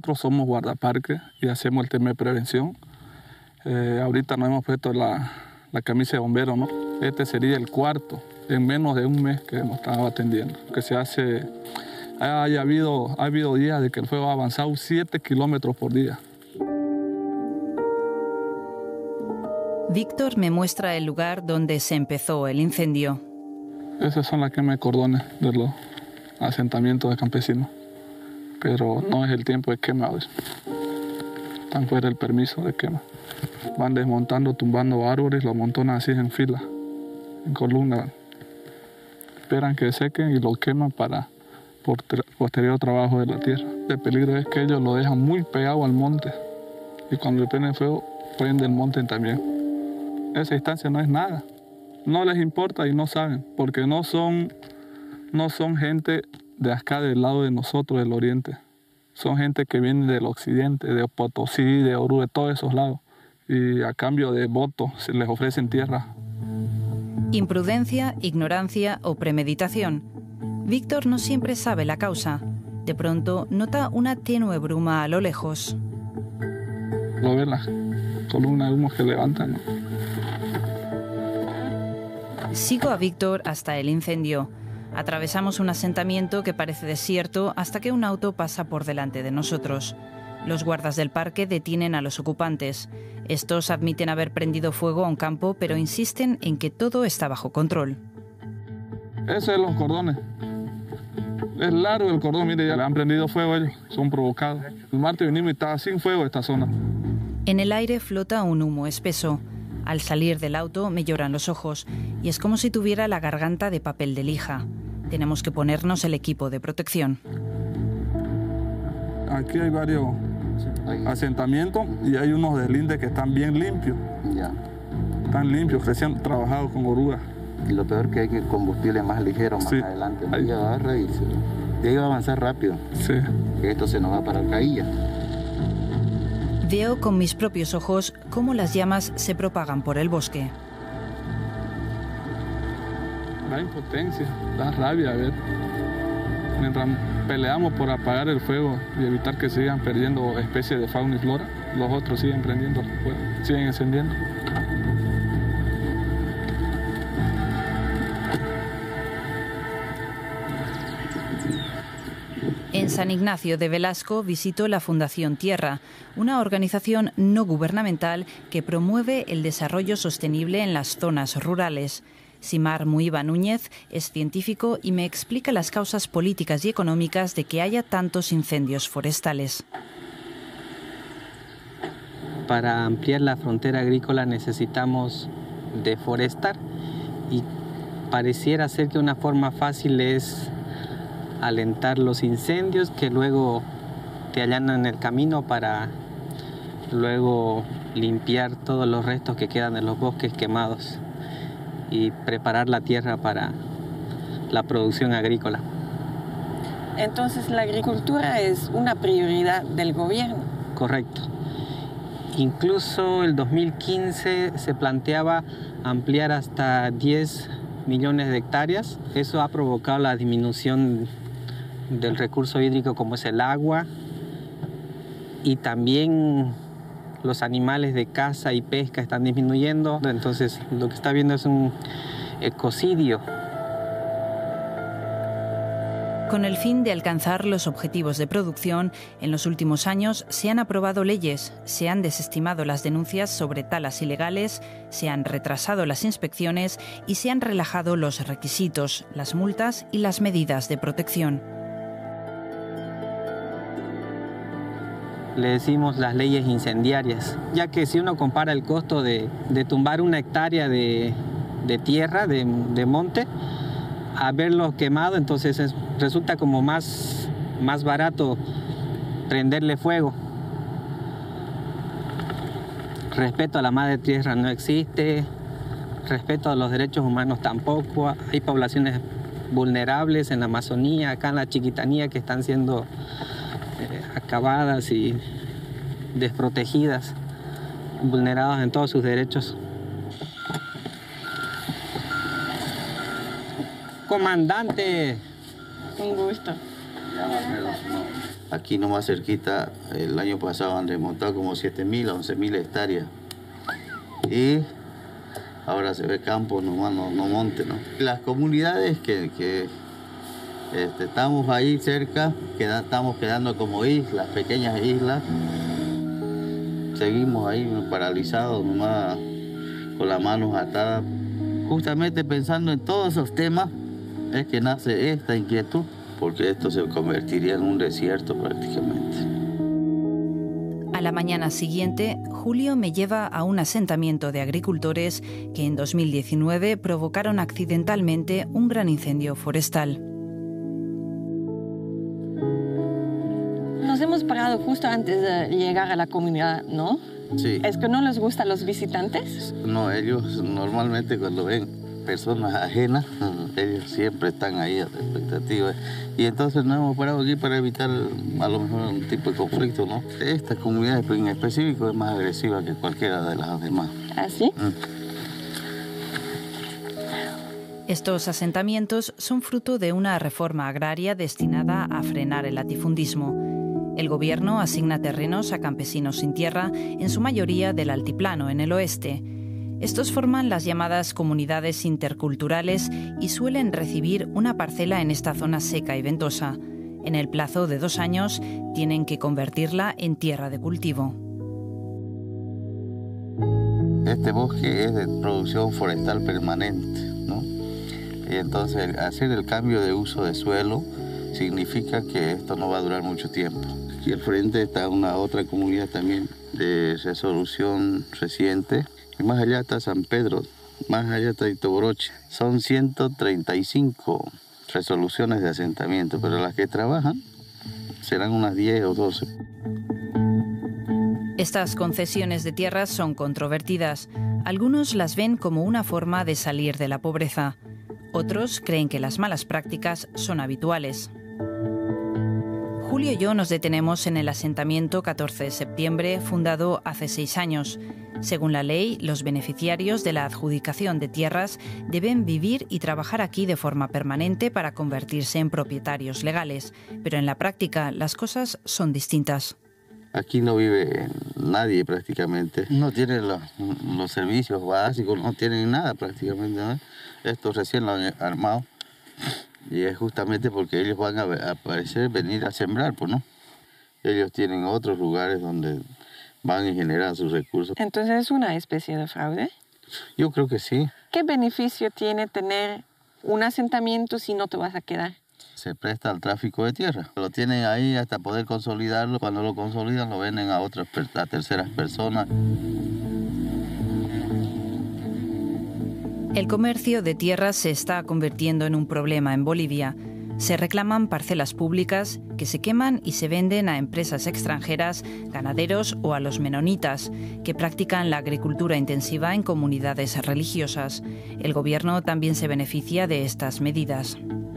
nosotros somos guardaparques y hacemos el tema de prevención. Ahorita nos hemos puesto la camisa de bombero, ¿no? Este sería el cuarto en menos de un mes que nos estaba atendiendo. Que se hace, ha habido días de que el fuego ha avanzado 7 kilómetros por día. Víctor me muestra el lugar donde se empezó el incendio. Esas son las quemas de cordones de los asentamientos de campesinos. Pero no es el tiempo de quema. Están fuera del permiso de quema. Van desmontando, tumbando árboles, los amontonan así en fila, en columna. Esperan que sequen y lo queman para posterior trabajo de la tierra. El peligro es que ellos lo dejan muy pegado al monte y cuando le prenden fuego, prende el monte también. Esa distancia no es nada. No les importa y no saben, porque no son gente de acá del lado de nosotros, del oriente. Son gente que viene del occidente, de Potosí, de Oruro, de todos esos lados. Y a cambio de votos se les ofrecen tierra. Imprudencia, ignorancia o premeditación. Víctor no siempre sabe la causa. De pronto nota una tenue bruma a lo lejos. Lo ven las columnas de humo que levantan, ¿no? Sigo a Víctor hasta el incendio. Atravesamos un asentamiento que parece desierto hasta que un auto pasa por delante de nosotros. Los guardas del parque detienen a los ocupantes. Estos admiten haber prendido fuego a un campo, pero insisten en que todo está bajo control. Eso es los cordones. Es largo el cordón, mire, ya le han prendido fuego a ellos, son provocados. El martes vinimos y estaba sin fuego esta zona. En el aire flota un humo espeso. Al salir del auto me lloran los ojos y es como si tuviera la garganta de papel de lija. Tenemos que ponernos el equipo de protección. Aquí hay varios asentamientos y hay unos deslindes que están bien limpios. Ya. Están limpios, recién trabajados con orugas. Y lo peor que hay que el combustible más ligero más adelante. Ahí agarra y ahí va a avanzar rápido. Sí. Que esto se nos va a parar caída. Veo con mis propios ojos cómo las llamas se propagan por el bosque. Da impotencia, da rabia, a ver. Mientras peleamos por apagar el fuego y evitar que sigan perdiendo especies de fauna y flora, los otros siguen prendiendo fuego, siguen encendiendo. En San Ignacio de Velasco visito la Fundación Tierra, una organización no gubernamental que promueve el desarrollo sostenible en las zonas rurales. Simar Muiva Núñez es científico y me explica las causas políticas y económicas de que haya tantos incendios forestales. Para ampliar la frontera agrícola necesitamos deforestar y pareciera ser que una forma fácil es alentar los incendios que luego te allanan el camino para luego limpiar todos los restos que quedan en los bosques quemados y preparar la tierra para la producción agrícola. Entonces la agricultura es una prioridad del gobierno. Correcto. Incluso el 2015 se planteaba ampliar hasta 10 millones de hectáreas. Eso ha provocado la disminución del recurso hídrico como es el agua y también los animales de caza y pesca están disminuyendo. Entonces lo que está viendo es un ecocidio. Con el fin de alcanzar los objetivos de producción, en los últimos años se han aprobado leyes, se han desestimado las denuncias sobre talas ilegales, se han retrasado las inspecciones y se han relajado los requisitos, las multas y las medidas de protección. Le decimos las leyes incendiarias, ya que si uno compara el costo de tumbar una hectárea de tierra, de monte, a verlo quemado, entonces resulta como más barato prenderle fuego. Respeto a la madre tierra no existe, respeto a los derechos humanos tampoco. Hay poblaciones vulnerables en la Amazonía, acá en la Chiquitanía, que están siendo acabadas y desprotegidas, vulneradas en todos sus derechos. Comandante. Un gusto. Aquí nomás cerquita, el año pasado han desmontado como 7.000 a 11.000 hectáreas. Y ahora se ve campo, nomás no monte, ¿no? Las comunidades que estamos ahí cerca, estamos quedando como islas, pequeñas islas. Seguimos ahí paralizados, nomás con las manos atadas. Justamente pensando en todos esos temas es que nace esta inquietud, porque esto se convertiría en un desierto prácticamente. A la mañana siguiente, Julio me lleva a un asentamiento de agricultores que en 2019 provocaron accidentalmente un gran incendio forestal. Nos hemos parado justo antes de llegar a la comunidad, ¿no? Sí. ¿Es que no les gustan los visitantes? No, ellos normalmente cuando ven personas ajenas, ellos siempre están ahí a la expectativa. Y entonces nos hemos parado aquí para evitar a lo mejor un tipo de conflicto, ¿no? Esta comunidad en específico es más agresiva que cualquiera de las demás. ¿Ah, sí? Estos asentamientos son fruto de una reforma agraria destinada a frenar el latifundismo. El gobierno asigna terrenos a campesinos sin tierra, en su mayoría del altiplano, en el oeste. Estos forman las llamadas comunidades interculturales y suelen recibir una parcela en esta zona seca y ventosa. En el plazo de 2 años tienen que convertirla en tierra de cultivo. Este bosque es de producción forestal permanente, ¿no? Y entonces hacer el cambio de uso de suelo significa que esto no va a durar mucho tiempo. Aquí al frente está una otra comunidad también de resolución reciente. Y más allá está San Pedro, más allá está Itoboroche. Son 135 resoluciones de asentamiento, pero las que trabajan serán unas 10 o 12. Estas concesiones de tierras son controvertidas. Algunos las ven como una forma de salir de la pobreza. Otros creen que las malas prácticas son habituales. Julio y yo nos detenemos en el asentamiento 14 de septiembre, fundado hace 6 años. Según la ley, los beneficiarios de la adjudicación de tierras deben vivir y trabajar aquí de forma permanente para convertirse en propietarios legales. Pero en la práctica las cosas son distintas. Aquí no vive nadie prácticamente. No tienen los servicios básicos, no tienen nada prácticamente, ¿no? Esto recién lo han armado. Y es justamente porque ellos van a venir a sembrar, pues, ¿no? Ellos tienen otros lugares donde van y generan sus recursos. Entonces, ¿es una especie de fraude? Yo creo que sí. ¿Qué beneficio tiene tener un asentamiento si no te vas a quedar? Se presta al tráfico de tierra. Lo tienen ahí hasta poder consolidarlo. Cuando lo consolidan, lo venden a terceras personas. El comercio de tierras se está convirtiendo en un problema en Bolivia. Se reclaman parcelas públicas que se queman y se venden a empresas extranjeras, ganaderos o a los menonitas, que practican la agricultura intensiva en comunidades religiosas. El gobierno también se beneficia de estas medidas.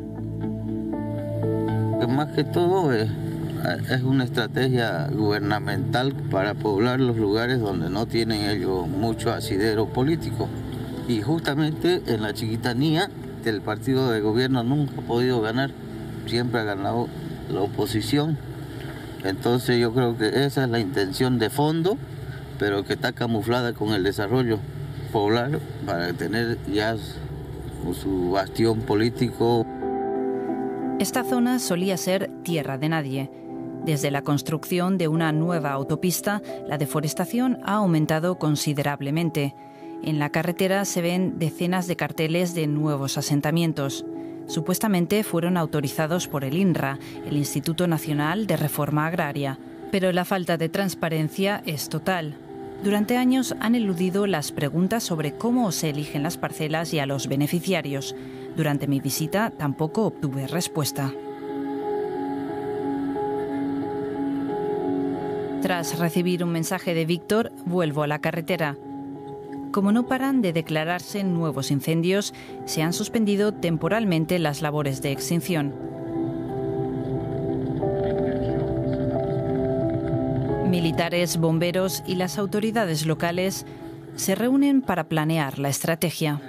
Más que todo es una estrategia gubernamental para poblar los lugares donde no tienen ellos mucho asidero político. Y justamente en la chiquitanía del partido de gobierno nunca ha podido ganar, siempre ha ganado la oposición. Entonces yo creo que esa es la intención de fondo, pero que está camuflada con el desarrollo poblar para tener ya su bastión político. Esta zona solía ser tierra de nadie. Desde la construcción de una nueva autopista, la deforestación ha aumentado considerablemente. En la carretera se ven decenas de carteles de nuevos asentamientos. Supuestamente fueron autorizados por el INRA, el Instituto Nacional de Reforma Agraria. Pero la falta de transparencia es total. Durante años han eludido las preguntas sobre cómo se eligen las parcelas y a los beneficiarios. Durante mi visita tampoco obtuve respuesta. Tras recibir un mensaje de Víctor, vuelvo a la carretera. Como no paran de declararse nuevos incendios, se han suspendido temporalmente las labores de extinción. Militares, bomberos y las autoridades locales se reúnen para planear la estrategia.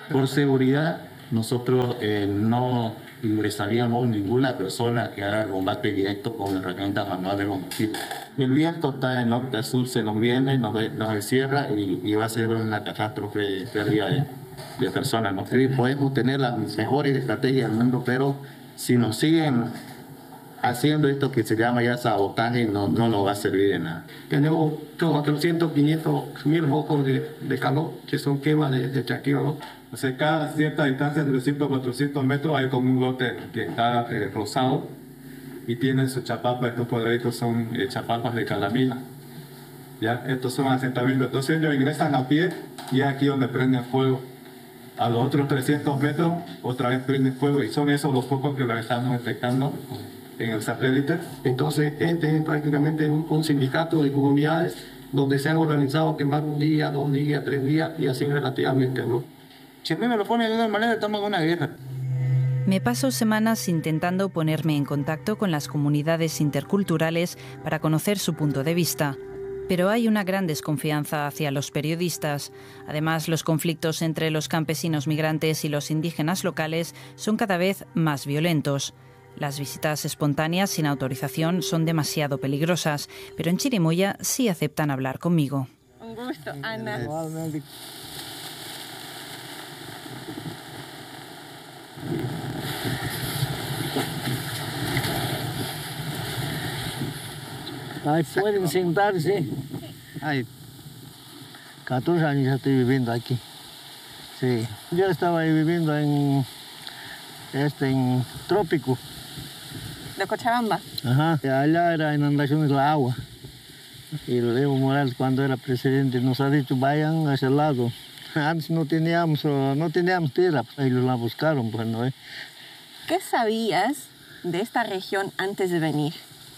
Por seguridad, nosotros no ingresaríamos ninguna persona que haga combate directo con herramientas manuales de combustible. El viento está de norte a sur, se nos viene, nos encierra y va a ser una catástrofe de pérdida de personas, ¿no? Sí, podemos tener las mejores estrategias del mundo, pero si nos siguen haciendo esto que se llama ya sabotaje, no nos va a servir de nada. Tenemos 400, 500 mil focos de calor, que son quemas de chaqueo, ¿no? O sea, cada cierta distancia, 300 400 metros, hay como un lote que está rosado y tiene su chapapa. Estos cuadraditos son chapapas de calamina. ¿Ya? Estos son asentamientos. Entonces ellos ingresan a pie y es aquí donde prenden fuego. A los otros 300 metros, otra vez prenden fuego y son esos los focos que lo estamos detectando en el satélite. Entonces, este es prácticamente un sindicato de comunidades donde se han organizado quemar un día, 2 días, 3 días y así relativamente, ¿no? Si a mí me lo ponen de una manera, estamos en una guerra. Me paso semanas intentando ponerme en contacto con las comunidades interculturales para conocer su punto de vista. Pero hay una gran desconfianza hacia los periodistas. Además, los conflictos entre los campesinos migrantes y los indígenas locales son cada vez más violentos. Las visitas espontáneas sin autorización son demasiado peligrosas, pero en Chirimoya sí aceptan hablar conmigo. Un gusto, Ana. Ahí pueden sentarse. Ay, 14 años ya estoy viviendo aquí. Sí, yo estaba ahí viviendo en Trópico. ¿De Cochabamba? Ajá, allá era inundaciones la agua. Y Evo Morales, cuando era presidente, nos ha dicho vayan a ese lado. Antes no teníamos tierra, ellos la buscaron, pues, ¿no? ¿Qué sabías de esta región antes de venir?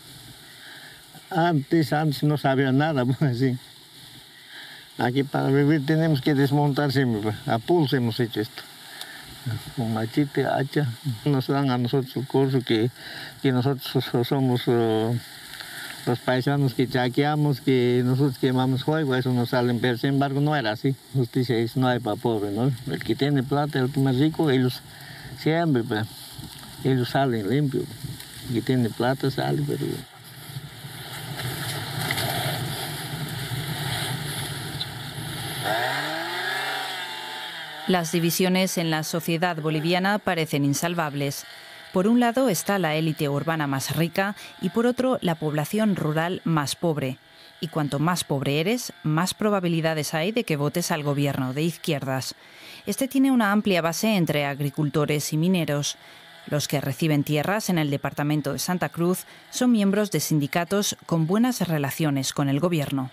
Antes no sabía nada, pues sí. Aquí para vivir tenemos que desmontar siempre, pues. A pulso hemos hecho esto. Con machete, hacha, nos dan a nosotros el curso que nosotros somos los paisanos que chaqueamos, que nosotros quemamos fuego, eso nos salen, pero sin embargo no era así. Justicia dice, no hay para pobre, ¿no? El que tiene plata, el que más rico, ellos siempre, pues, ellos salen limpios. El que tiene plata sale, pero... Las divisiones en la sociedad boliviana parecen insalvables. Por un lado está la élite urbana más rica y por otro la población rural más pobre. Y cuanto más pobre eres, más probabilidades hay de que votes al gobierno de izquierdas. Este tiene una amplia base entre agricultores y mineros. Los que reciben tierras en el departamento de Santa Cruz son miembros de sindicatos con buenas relaciones con el gobierno.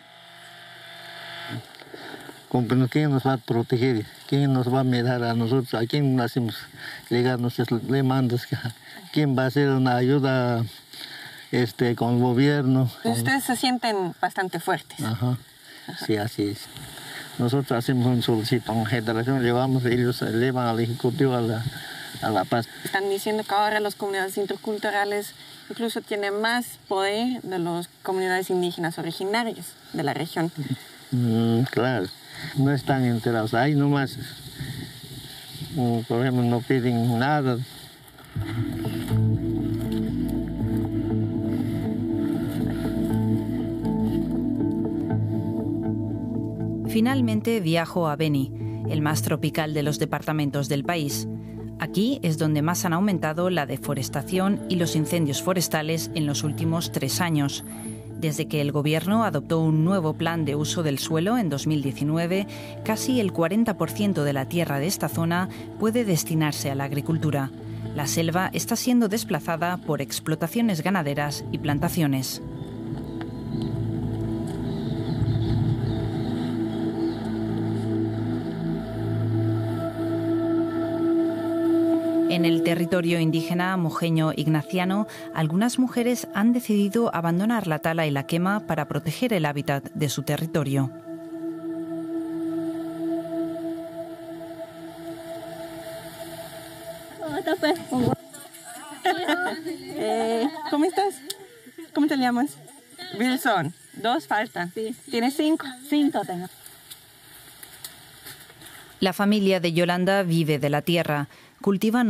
¿Quién nos va a proteger? ¿Quién nos va a mirar a nosotros? ¿A quién hacemos llegar nuestras demandas? ¿Quién va a hacer una ayuda con el gobierno? Ustedes se sienten bastante fuertes. Ajá, sí, así es. Nosotros hacemos un solicito, una generación, llevamos, ellos llevan al Ejecutivo a La Paz. Están diciendo que ahora las comunidades interculturales incluso tienen más poder de las comunidades indígenas originarias de la región. Claro. No están enterados, ahí nomás, por ejemplo, no piden nada. Finalmente viajo a Beni, el más tropical de los departamentos del país. Aquí es donde más han aumentado la deforestación y los incendios forestales en los últimos 3 años. Desde que el gobierno adoptó un nuevo plan de uso del suelo en 2019, casi el 40% de la tierra de esta zona puede destinarse a la agricultura. La selva está siendo desplazada por explotaciones ganaderas y plantaciones. En el territorio indígena mojeño ignaciano, algunas mujeres han decidido abandonar la tala y la quema para proteger el hábitat de su territorio. ¿Cómo estás? ¿Cómo te llamas? Wilson. 2 faltan. Sí. ¿Tienes 5? 5 tengo. La familia de Yolanda vive de la tierra. Cultivan